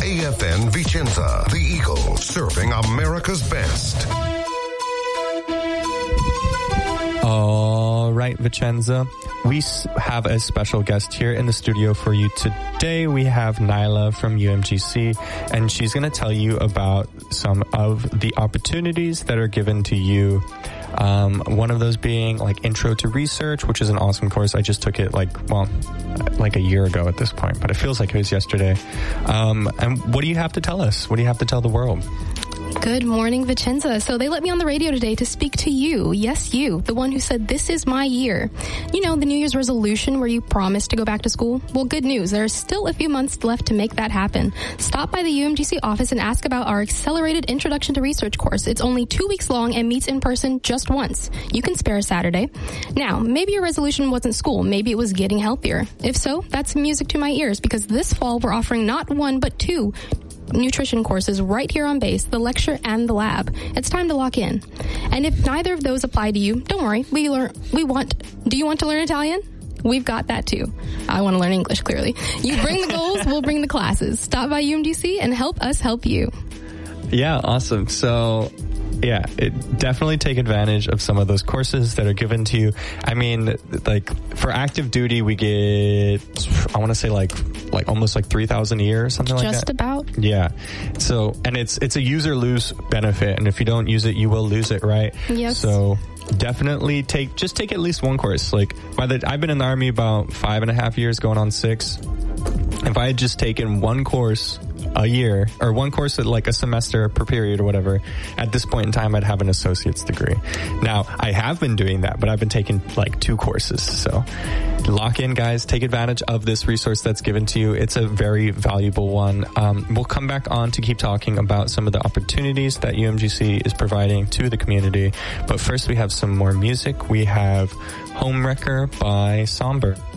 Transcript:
AFN Vicenza, the Eagle, serving America's best. All right, Vicenza. We have a special guest here in the studio for you today. We have Nyla from UMGC, and she's going to tell you about some of the opportunities that are given to you. One of those being like Intro to Research, which is an awesome course. I just took it like a year ago at this point, but it feels like it was yesterday. And what do you have to tell us? What do you have to tell the world? Good morning, Vicenza. So they let me on the radio today to speak to you. Yes, you, the one who said, this is my year. You know, the New Year's resolution where you promised to go back to school? Well, good news. There are still a few months left to make that happen. Stop by the UMGC office and ask about our accelerated Introduction to Research course. It's only 2 weeks long and meets in person just once. You can spare a Saturday. Now, maybe your resolution wasn't school. Maybe it was getting healthier. If so, that's music to my ears, because this fall we're offering not one, but 2 nutrition courses right here on base, the lecture and the lab. It's time to lock in. And if neither of those apply to you, don't worry. Do you want to learn Italian? We've got that too. I want to learn English, clearly. You bring the goals, we'll bring the classes. Stop by UMGC and help us help you. Yeah, awesome. So, yeah, definitely take advantage of some of those courses that are given to you. I mean, like for active duty, we get, I want to say like almost like 3,000 a year or something like that. Just about. Yeah. So, and it's a user lose benefit. And if you don't use it, you will lose it, right? Yes. So definitely take at least one course. Like I've been in the Army about 5.5 years, going on 6. If I had just taken one course a year, or one course at like a semester per period or whatever, at this point in time I'd have an associate's degree. Now I have been doing that, but I've been taking like 2 courses. So lock in, guys. Take advantage of this resource that's given to you. It's a very valuable one. We'll come back on to keep talking about some of the opportunities that UMGC is providing to the community. But first we have some more music. We have Homewrecker by Somber.